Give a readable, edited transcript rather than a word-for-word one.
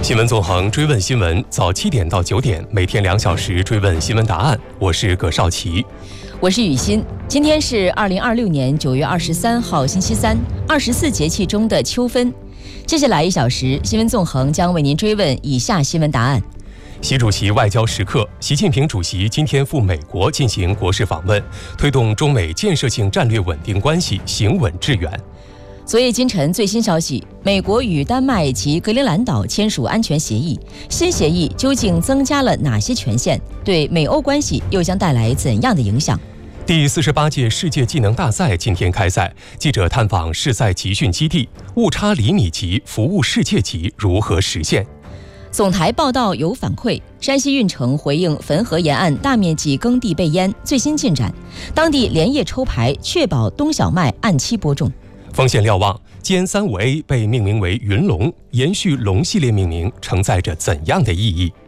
新闻纵横，追问新闻，早7点到9点，每天2小时追问新闻答案。我是葛少奇， 我是雨欣。今天是2026年9月23号，星期三，24节气中的秋分。接下来1小时，新闻纵横将为您追问以下新闻答案。 习主席外交时刻，习近平主席今天赴美国进行国事访问，推动中美建设性战略稳定关系行稳致远。 昨夜今晨最新消息，美国与丹麦及格陵兰岛签署安全协议，新协议究竟增加了哪些权限？对美欧关系又将带来怎样的影响？ 第48届世界技能大赛今天开赛，记者探访试赛集训基地，误差厘米级服务世界级如何实现？ 总台报道有反馈，山西运城回应汾河沿岸大面积耕地被淹最新进展，当地连夜抽排，确保冬小麦按期播种。 锋线瞭望，歼35A 被命名为云龙，延续龙系列命名承载着怎样的意义？